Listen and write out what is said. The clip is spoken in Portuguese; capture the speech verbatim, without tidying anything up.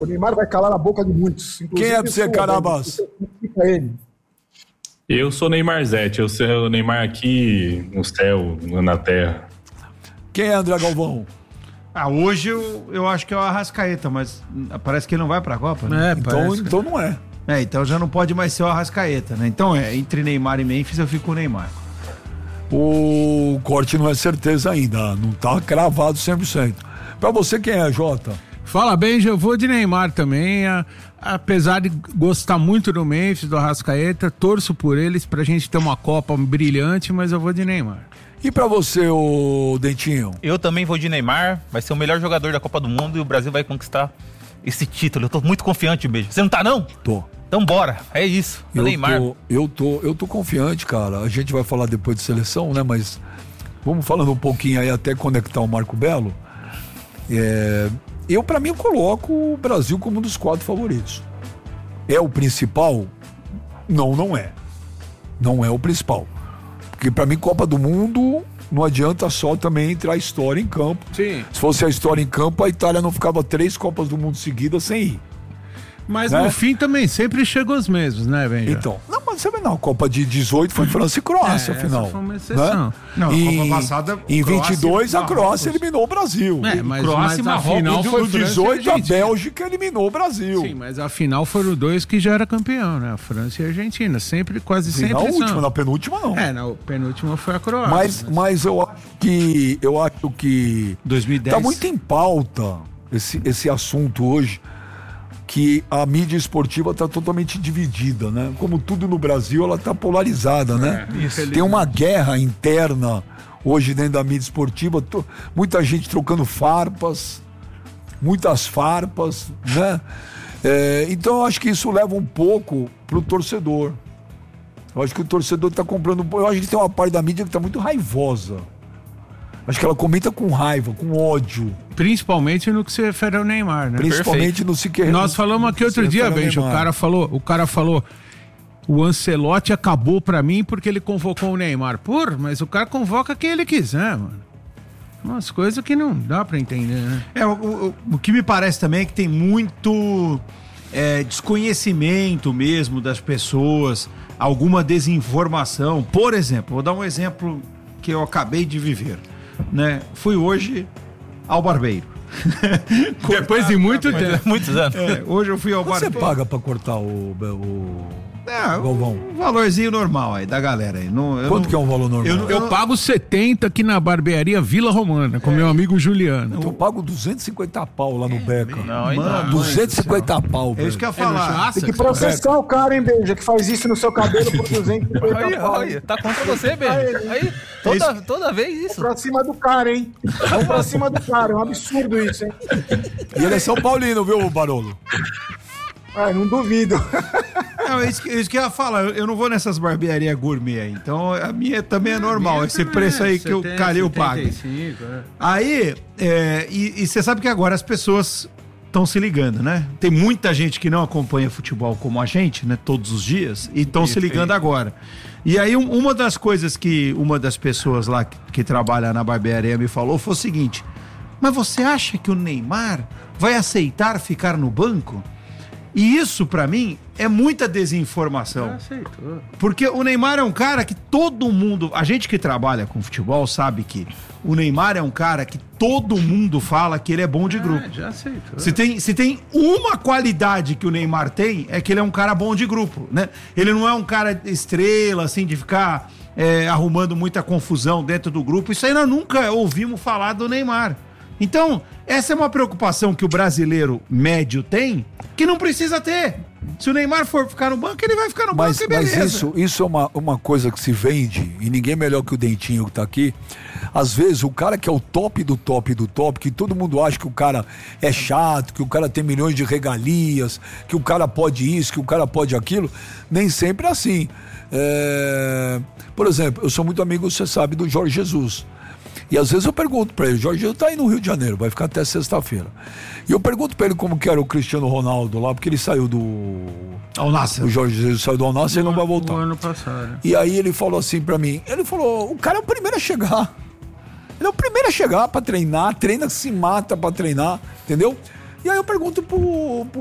O Neymar vai calar a boca de muitos. Quem é pra você, Carabas? Ele. Eu sou Neymar Zete, eu sou o Neymar aqui no céu, na terra. Quem é André Galvão? Ah, hoje eu, eu acho que é o Arrascaeta, mas parece que ele não vai pra Copa, né? É, então, então não é. É, então já não pode mais ser o Arrascaeta, né? Então é, entre Neymar e Memphis eu fico com o Neymar. O corte não é certeza ainda, não tá cravado cem por cento. Pra você, quem é, Jota? Fala bem, eu vou de Neymar também, a, apesar de gostar muito do Memphis, do Arrascaeta, torço por eles pra gente ter uma Copa brilhante, mas eu vou de Neymar. E pra você, o Dentinho? Eu também vou de Neymar, vai ser o melhor jogador da Copa do Mundo e o Brasil vai conquistar esse título. Eu tô muito confiante, beijo. Você não tá, não? Tô. Então bora, é isso, é eu Neymar. Tô, eu, tô, eu tô confiante, cara. A gente vai falar depois de seleção, né? Mas vamos falando um pouquinho aí até conectar o Marco Belo. É, eu, pra mim, eu coloco o Brasil como um dos quatro favoritos. É o principal? Não, não é. Não é o principal. Porque pra mim, Copa do Mundo, não adianta só também entrar a história em campo. Sim. Se fosse a história em campo, a Itália não ficava três Copas do Mundo seguidas sem ir. Mas né? no fim também sempre chegou os mesmos, né, Benja? Então, não, mas você vê, não, a Copa de dezoito foi França e Croácia, é, afinal. Essa foi uma exceção. Né? Não, em, a Copa passada, em vinte e dois, Croácia, a Croácia eliminou o Brasil. É, mas, Croácia mas e a Marrocos. final E foi no França dezoito, e a Argentina. Bélgica eliminou o Brasil. Sim, mas a final foram dois que já era campeão, né? A França e a Argentina, sempre, quase Sim, sempre na última, são. na penúltima não. É, na penúltima foi a Croácia. Mas, mas eu acho que eu acho que dois mil e dez. tá muito em pauta esse, esse assunto hoje, que a mídia esportiva está totalmente dividida, né? Como tudo no Brasil, ela está polarizada, né? É, tem uma guerra interna hoje dentro da mídia esportiva, to, muita gente trocando farpas, muitas farpas, né? É, então eu acho que isso leva um pouco pro torcedor. Eu acho que o torcedor está comprando... Eu acho que tem uma parte da mídia que está muito raivosa. Acho que ela comenta com raiva, com ódio. Principalmente no que se refere ao Neymar, né? Principalmente Perfeito. no se que Nós falamos aqui outro dia, Benja, o cara falou, o cara falou, o Ancelotti acabou pra mim porque ele convocou o Neymar. Por, mas o cara convoca quem ele quiser, mano. Umas coisas que não dá pra entender, né? É, o, o, o que me parece também é que tem muito é, desconhecimento mesmo das pessoas, alguma desinformação. Por exemplo, vou dar um exemplo que eu acabei de viver, né? Fui hoje ao barbeiro. Depois de muito tempo. Muitos anos. É, hoje eu fui ao Quanto você barbeiro. paga pra cortar o, o É, Galvão? um valorzinho normal aí da galera aí. Não, eu Quanto não, que é um valor normal? eu Eu, não- Eu pago setenta aqui na barbearia Vila Romana, com meu amigo Juliano. eu pago duzentos e cinquenta pau lá no Beca. Não, ainda Mano, não. duzentos e cinquenta pau, É velho. isso que eu ia É no falar. churrasco? Tem que processar o cara, hein, Benja, que faz isso no seu cabelo por duzentos e cinquenta Olha, pau. olha, tá contra você, beijo. Aí, toda, toda vez isso. Pra cima do cara, hein? Vamos pra cima do cara, é um absurdo isso, hein? E ele é São Paulino, viu, Barolo? Ai, não duvido. Não, é isso, que, é isso que eu ia falar. Eu, eu não vou nessas barbearias gourmet aí. Então a minha também é normal. Esse preço aí que o Calil paga. Aí, é, e você sabe que agora as pessoas estão se ligando, né? Tem muita gente que não acompanha futebol como a gente, né? Todos os dias. E estão se ligando agora. E aí um, uma das coisas que uma das pessoas lá que, que trabalha na barbearia me falou foi o seguinte: mas você acha que o Neymar vai aceitar ficar no banco? E isso, pra mim, é muita desinformação. Porque o Neymar é um cara que todo mundo... A gente que trabalha com futebol sabe que o Neymar é um cara que todo mundo fala que ele é bom de grupo. Já aceitou. Se tem, se tem uma qualidade que o Neymar tem, é que ele é um cara bom de grupo, né? Ele não é um cara estrela, assim, de ficar é, arrumando muita confusão dentro do grupo. Isso aí nós nunca ouvimos falar do Neymar. Então, essa é uma preocupação que o brasileiro médio tem, que não precisa ter. Se o Neymar for ficar no banco, ele vai ficar no Mas, banco e beleza. mas isso, isso é uma, uma coisa que se vende, e ninguém melhor que o Dentinho que tá aqui. Às vezes, o cara que é o top do top do top, que todo mundo acha que o cara é chato, que o cara tem milhões de regalias, que o cara pode isso, que o cara pode aquilo, nem sempre é assim. É... Por exemplo, eu sou muito amigo, você sabe, do Jorge Jesus. E às vezes eu pergunto pra ele, Jorge Jesus tá aí no Rio de Janeiro, vai ficar até sexta-feira. E eu pergunto pra ele como que era o Cristiano Ronaldo lá, porque ele saiu do... Al Nassr. O Jorge Jesus saiu do Al Nassr e não vai voltar. O ano passado. E aí ele falou assim pra mim, ele falou, o cara é o primeiro a chegar. Ele é o primeiro a chegar pra treinar, treina, se mata pra treinar, entendeu? E aí eu pergunto pro, pro